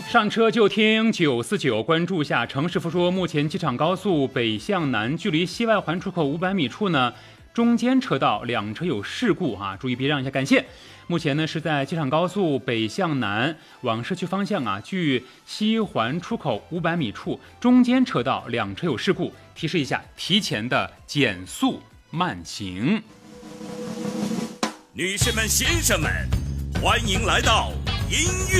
上车就听949，关注下城市复说。目前机场高速北向南距离西外环出口500米处呢，中间车道两车有事故啊，注意别让一下，感谢。目前呢是在机场高速北向南往市区方向啊，距西环出口500米处，中间车道两车有事故，提示一下，提前的减速慢行。 女士们、先生们，欢迎来到音乐